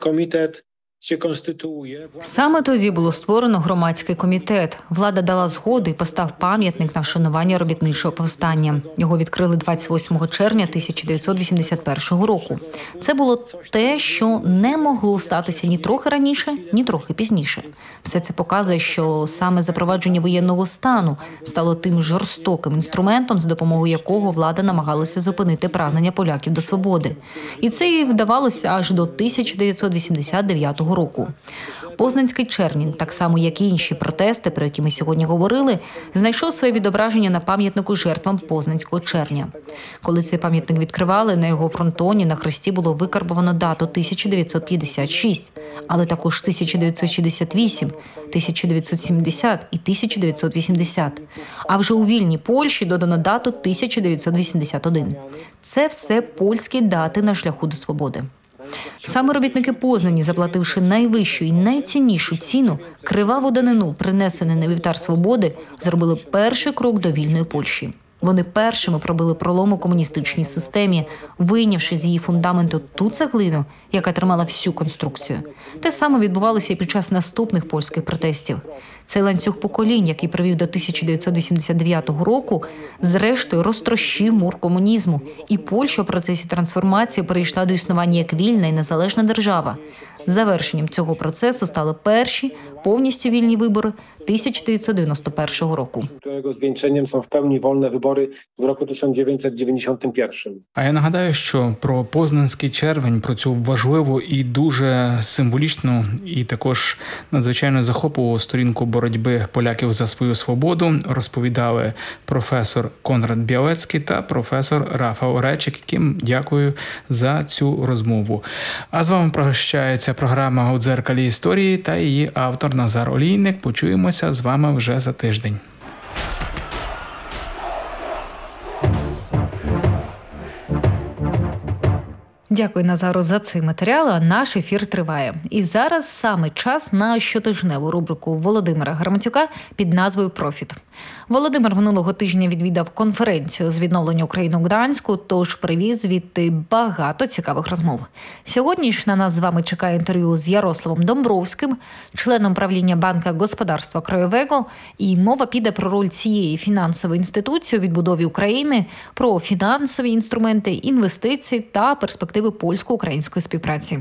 Комітет się konstytuuje. Саме тоді було створено громадський комітет. Влада дала згоду і постав пам'ятник на вшанування робітничого повстання. Його відкрили 28 червня 1981 року. Це було те, що не могло статися ні трохи раніше, ні трохи пізніше. Все це показує, що саме запровадження воєнного стану стало тим жорстоким інструментом, за допомогою якого влада намагалася зупинити прагнення поляків до свободи. І це їй вдавалося аж до 1989 року. Познанський червень, так само як і інші протести, про які ми сьогодні говорили, знайшов своє відображення на пам'ятнику жертвам Познанського червня. Коли цей пам'ятник відкривали, на його фронтоні на хресті було викарбовано дату 1956, але також 1968, 1970 і 1980. А вже у вільній Польщі додано дату 1981. Це все польські дати на шляху до свободи. Саме робітники Познані, заплативши найвищу і найціннішу ціну, криваву данину, принесену на вівтар свободи, зробили перший крок до вільної Польщі. Вони першими пробили пролом у комуністичній системі, вийнявши з її фундаменту ту цеглину, яка тримала всю конструкцію. Те саме відбувалося і під час наступних польських протестів. Цей ланцюг поколінь, який привів до 1989 року, зрештою розтрощив мур комунізму, і Польща в процесі трансформації перейшла до існування як вільна і незалежна держава. Завершенням цього процесу стали перші повністю вільні вибори 1991 року. Którego zwieńczeniem są w pełni wolne wybory w roku 1991. А я нагадаю, що про Познанський червень, про цю важливу і дуже символічну і також надзвичайно захопливу сторінку боротьби поляків за свою свободу розповідали професор Конрад Біалецький та професор Рафал Речик, яким дякую за цю розмову. А з вами прощається програма «У дзеркалі історії» та її автор Назар Олійник. Почуємося з вами вже за тиждень. Дякую, Назару, за цей матеріал, а наш ефір триває. І зараз саме час на щотижневу рубрику Володимира Гарматюка під назвою «Профіт». Володимир минулого тижня відвідав конференцію з відновлення України у Гданську, тож привіз звідти багато цікавих розмов. Сьогодні ж на нас з вами чекає інтерв'ю з Ярославом Домбровським, членом правління Банка господарства Краєвого, і мова піде про роль цієї фінансової інституції у відбудові України, про фінансові інструменти, інвестиції та перспективи польсько-української співпраці.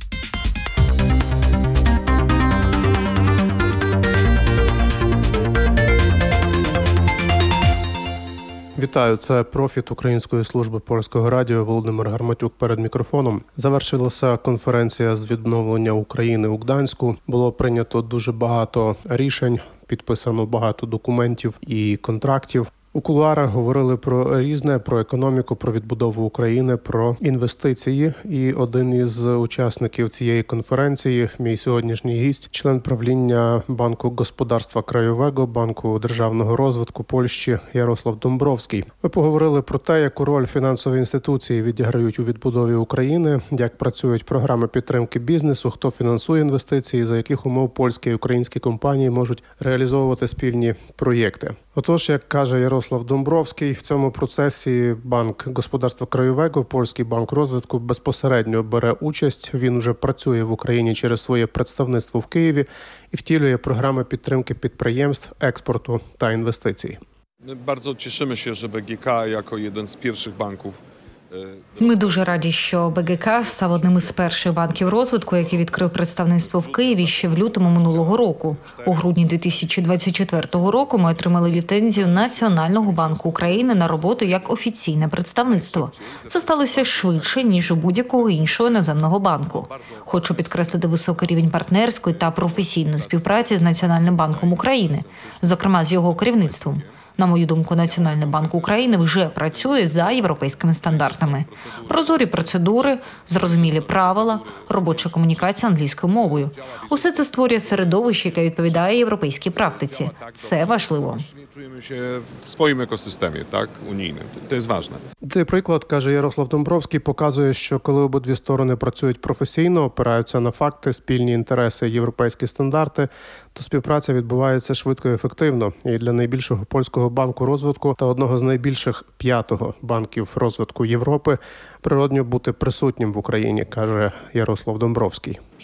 Вітаю, це профіт Української служби польського радіо Володимир Гарматюк перед мікрофоном. Завершилася конференція з відновлення України у Гданську. Було прийнято дуже багато рішень, підписано багато документів і контрактів. У кулуарах говорили про різне, про економіку, про відбудову України, про інвестиції. І один із учасників цієї конференції, мій сьогоднішній гість, член правління Банку господарства Краєвого, Банку державного розвитку Польщі Ярослав Домбровський. Ми поговорили про те, яку роль фінансові інституції відіграють у відбудові України, як працюють програми підтримки бізнесу, хто фінансує інвестиції, за яких умов польські і українські компанії можуть реалізовувати спільні проєкти. Отож, як каже Ярослав Домбровський, в цьому процесі Банк господарства Краєвого, Польський банк розвитку безпосередньо бере участь. Він вже працює в Україні через своє представництво в Києві і втілює програми підтримки підприємств, експорту та інвестицій. Ми дуже тішимо się, що БГК, як один з перших банків, Ми дуже раді, що БГК став одним із перших банків розвитку, який відкрив представництво в Києві ще в лютому минулого року. У грудні 2024 року ми отримали ліцензію Національного банку України на роботу як офіційне представництво. Це сталося швидше, ніж у будь-якого іншого іноземного банку. Хочу підкреслити високий рівень партнерської та професійної співпраці з Національним банком України, зокрема з його керівництвом. На мою думку, Національний банк України вже працює за європейськими стандартами. Прозорі процедури, зрозумілі правила, робоча комунікація англійською мовою. Усе це створює середовище, яке відповідає європейській практиці. Це важливо. Чуємо в своєму екосистемі, так, унійним. Це важливо. Цей приклад, каже Ярослав Домбровський, показує, що коли обидві сторони працюють професійно, опираються на факти, спільні інтереси, європейські стандарти, то співпраця відбувається швидко і ефективно. І для найбільшого польського Європейського банку розвитку та одного з найбільших 5-го банків розвитку Європи природньо бути присутнім в Україні, каже Ярослав Домбровський.